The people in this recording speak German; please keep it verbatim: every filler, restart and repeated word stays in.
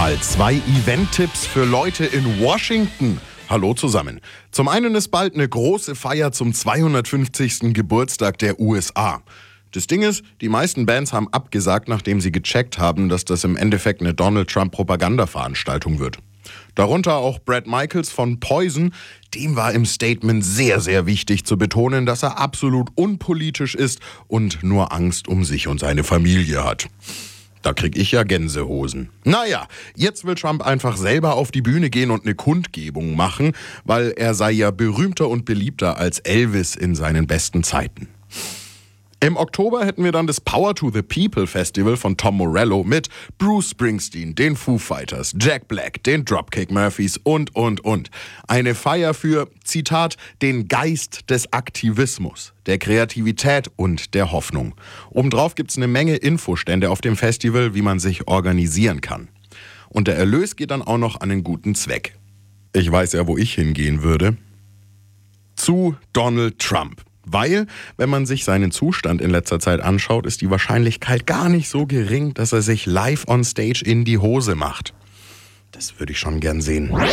Mal zwei Event-Tipps für Leute in Washington. Hallo zusammen. Zum einen ist bald eine große Feier zum zweihundertfünfzigsten Geburtstag der U S A. Das Ding ist, die meisten Bands haben abgesagt, nachdem sie gecheckt haben, dass das im Endeffekt eine Donald-Trump-Propaganda-Veranstaltung wird. Darunter auch Bret Michaels von Poison. Dem war im Statement sehr, sehr wichtig zu betonen, dass er absolut unpolitisch ist und nur Angst um sich und seine Familie hat. Da krieg ich ja Gänsehosen. Naja, jetzt will Trump einfach selber auf die Bühne gehen und eine Kundgebung machen, weil er sei ja berühmter und beliebter als Elvis in seinen besten Zeiten. Im Oktober hätten wir dann das Power to the People Festival von Tom Morello mit Bruce Springsteen, den Foo Fighters, Jack Black, den Dropkick Murphys und, und, und. Eine Feier für, Zitat, den Geist des Aktivismus, der Kreativität und der Hoffnung. Obendrauf gibt's eine Menge Infostände auf dem Festival, wie man sich organisieren kann. Und der Erlös geht dann auch noch an einen guten Zweck. Ich weiß ja, wo ich hingehen würde. Zu Donald Trump. Weil, wenn man sich seinen Zustand in letzter Zeit anschaut, ist die Wahrscheinlichkeit gar nicht so gering, dass er sich live on stage in die Hose macht. Das würde ich schon gern sehen.